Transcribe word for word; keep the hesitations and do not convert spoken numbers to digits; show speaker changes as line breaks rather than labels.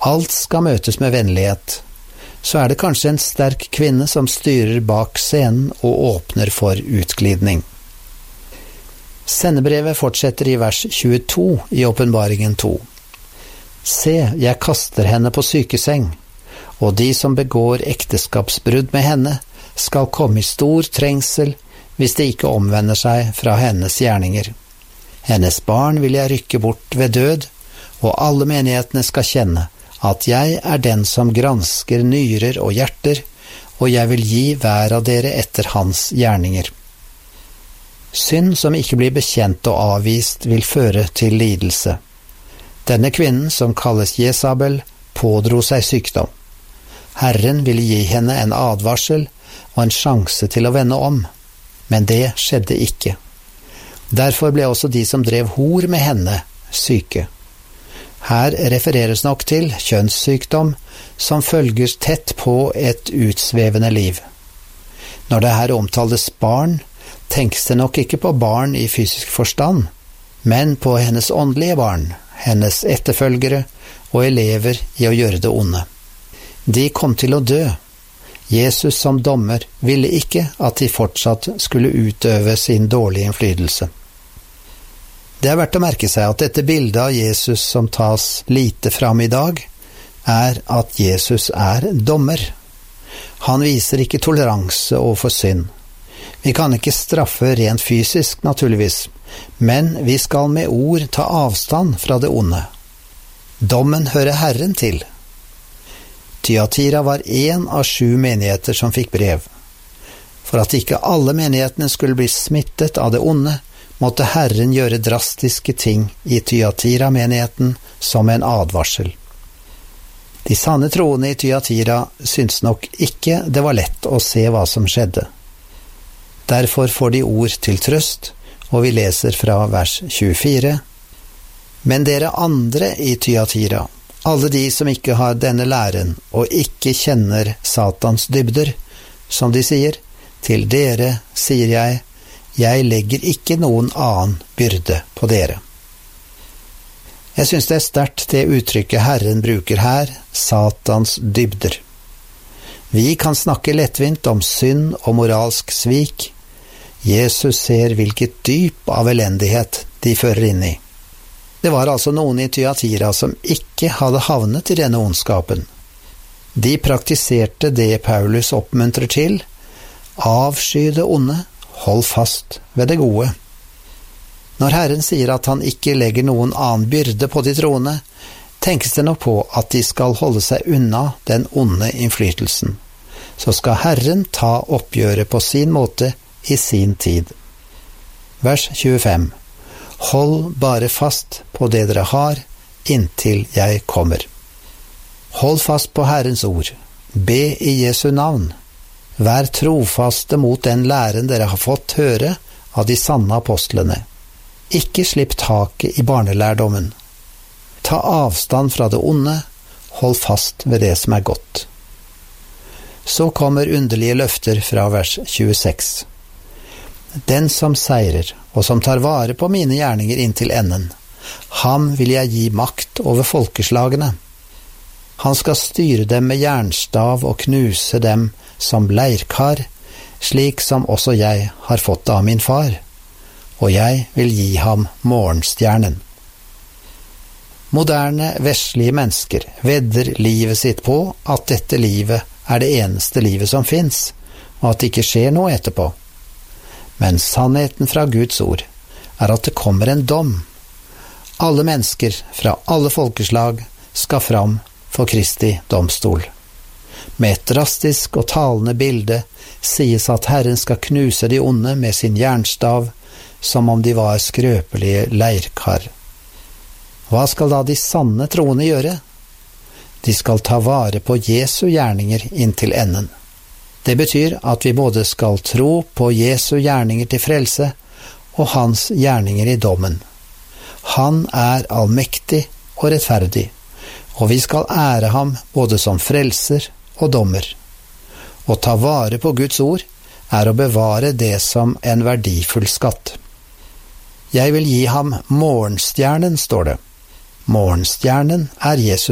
Alt skal møtes med vennlighet. Så er det kanskje en sterk kvinne som styrer bak scenen og åpner for utglidning. Sendebrevet fortsetter i vers tjueto i Åpenbaringen to. Se, jeg kaster henne på sykeseng, og de som begår ekteskapsbrudd med henne skal komme i stor trengsel hvis de ikke omvender seg fra hennes gjerninger. Hennes barn vil jeg rykke bort ved død, og alle menighetene skal kjenne at jeg er den som gransker nyrer og hjerter, og jeg vil gi hver av dere etter hans gjerninger. Synd som ikke blir bekjent og avvist vil føre til lidelse. Denne kvinnen, som kalles Jesabel, pådro seg sykdom. Herren ville gi henne en advarsel og en sjanse til å vende om, men det skjedde ikke. Derfor ble også de som drev hor med henne syke. Her refereres nok til kjønnssykdom som følger tett på et utsvevende liv. Når det her omtales barn, tenkes det nok ikke på barn i fysisk forstand, men på hennes åndelige barn, hennes etterfølgere og elever i å gjøre det onde. De kom til å dø. Jesus som dommer ville ikke at de fortsatt skulle utøve sin dårlige innflytelse. Det er verdt å merke seg at dette bildet av Jesus som tas lite fram i dag, er at Jesus er dommer. Han viser ikke toleranse overfor synd. Vi kan ikke straffe rent fysisk, naturligvis, men vi skal med ord ta avstand fra det onde. Dommen hører Herren til. Thyatira var en av sju menigheter som fikk brev. For at ikke alle menighetene skulle bli smittet av det onde, måtte Herren gjøre drastiske ting i Thyatira-menigheten som en advarsel. De sanne troende i Thyatira syntes nok ikke det var lett å se hva som skjedde. Derfor får de ord til trøst, og vi leser fra vers tjuefire. Men dere andre i Thyatira, alle de som ikke har denne læren og ikke kjenner Satans dybder, som de sier, til dere sier jeg, jeg legger ikke noen annen byrde på dere. Jeg synes det er sterkt det uttrykket Herren bruker her, Satans dybder. Vi kan snakke lettvint om synd og moralsk svik. Jesus ser hvilket dyp av elendighet de fører inn i. Det var altså noen i Thyatira som ikke hadde havnet i denne ondskapen. De praktiserte det Paulus oppmuntrer til, avsky det onde, hold fast ved det gode. Når Herren sier at han ikke legger noen annen byrde på de troende, tenkes det nok på at de skal holde seg unna den onde innflytelsen. Så skal Herren ta oppgjøret på sin måte i sin tid. Vers tjuefem. Hold bare fast på det dere har, inntil jeg kommer. Hold fast på Herrens ord. Be i Jesu navn. Vær trofaste mot den læren dere har fått høre av de sanne apostlene. Ikke slipp taket i barnelærdommen. Ta avstand fra det onde, hold fast ved det som er godt. Så kommer underlige løfter fra vers tjueseks. Den som seirer, og som tar vare på mine gjerninger inntil enden, ham vil jeg gi makt over folkeslagene. Han skal styre dem med jernstav og knuse dem som leirkar, slik som også jeg har fått av min far, og jeg vil gi ham morgenstjernen. Moderne, vestlige mennesker vedder livet sitt på at dette livet er det eneste livet som finnes, og at det ikke skjer noe etterpå. Men sannheten fra Guds ord er at det kommer en dom. Alle mennesker fra alle folkeslag skal fram for Kristi domstol. Med et drastisk og talende bilde sies at Herren skal knuse de onde med sin jernstav, som om de var skrøpelige leirkar. Hva skal da de sanne troende gjøre? De skal ta vare på Jesu gjerninger inntil enden. Det betyr at vi både skal tro på Jesu gjerninger til frelse og hans gjerninger i dommen. Han er allmektig og rettferdig, og vi skal ære ham både som frelser og dommer. Å ta vare på Guds ord er å bevare det som en verdifull skatt. Jeg vil gi ham morgenstjernen, står det. Morgenstjernen er Jesus